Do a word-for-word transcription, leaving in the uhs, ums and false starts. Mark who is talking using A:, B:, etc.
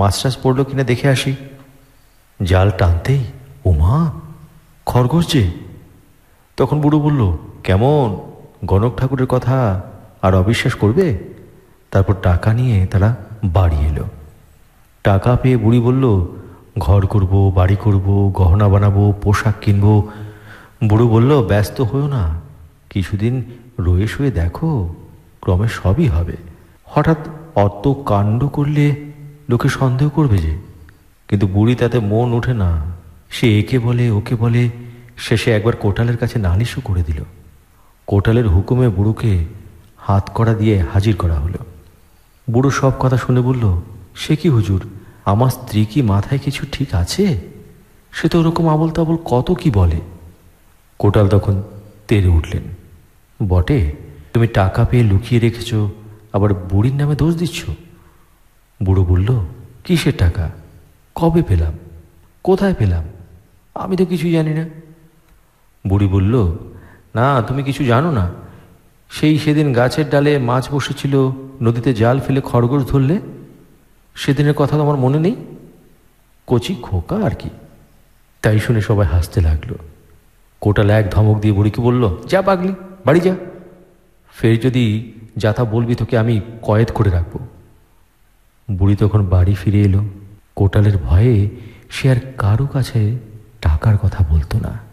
A: মাছ টাছ পড়লো কিনা দেখে আসি। জাল টানতেই ওমা, খরগোশ যে! তখন বুড়ো বলল, কেমন, গণক ঠাকুরের কথা আর অবিশ্বাস করবে? তারপর টাকা নিয়ে তারা বাড়ি এলো। টাকা পেয়ে বুড়ি বলল, ঘর করব, বাড়ি করব, গহনা বানাবো, পোশাক কিনবো। বুড়ো বলল, ব্যস্ত হয়েও না, কিছুদিন রয়ে শুয়ে দেখো, ক্রমে সবই হবে। হঠাৎ অত কাণ্ড করলে লোকে সন্দেহ করবে যে। কিন্তু বুড়ি তাতে মন ওঠে না। সে একে বলে ওকে বলে, শেষে একবার কোটালের কাছে নালিশও করে দিল। কোটালের হুকুমে বুড়োকে হাত করা দিয়ে হাজির করা হলো। বুড়ো সব কথা শুনে বলল, সে কি হুজুর, আমার স্ত্রী কি মাথায় কিছু ঠিক আছে? সে তো ওরকম আবল তাবল কত কি বলে। কোটাল তখন তেড়ে উঠলেন, বটে, তুমি টাকা পেয়ে লুকিয়ে রেখেছ, আবার বুড়ির নামে দোষ দিচ্ছ? বুড়ো বলল, কিসের টাকা, কবে পেলাম, কোথায় পেলাম, আমি তো কিছুই জানি না। বুড়ি বলল, না, তুমি কিছু জানো না? সেই সেদিন গাছের ডালে মাছ বসেছিল, নদীতে জাল ফেলে খরগোশ ধরলে, সেদিনের কথা তোমার মনে নেই? কচি খোকা আর কি। তাই শুনে সবাই হাসতে লাগলো। কোটাল এক ধমক দিয়ে বুড়িকে বলল, যা পাগলি, বাড়ি যা, ফের যদি যাতা বলবি তোকে আমি কয়েদ করে রাখবো। বুড়ি তখন বাড়ি ফিরে এলো। কোটালের ভয়ে সে আর কারো কাছে টাকার কথা বলতো না।